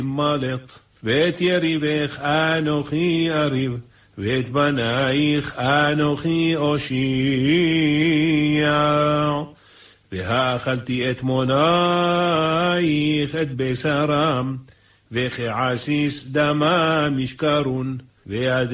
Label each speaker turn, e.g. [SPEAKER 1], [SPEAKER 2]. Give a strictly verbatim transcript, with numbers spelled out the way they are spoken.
[SPEAKER 1] מלט, ואת יריבך אנוכי אריב, ואת בנייך אנוכי אושיע. והאכלתי את מונייך את בשרם, וכעסיס דמם ישכרון,